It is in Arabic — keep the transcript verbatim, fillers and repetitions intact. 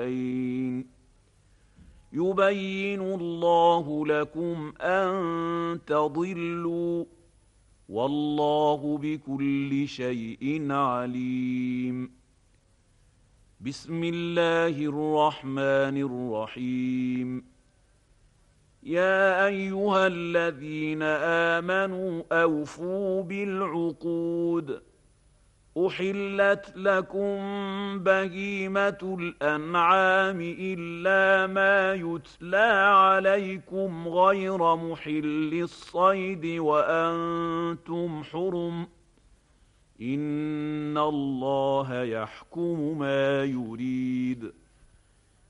يبين الله لكم أن تضلوا والله بكل شيء عليم. بسم الله الرحمن الرحيم. يا أيها الذين آمنوا أوفوا بالعقود. أحلت لكم بهيمة الأنعام إلا ما يتلى عليكم غير محل الصيد وأنتم حرم. إن الله يحكم ما يريد.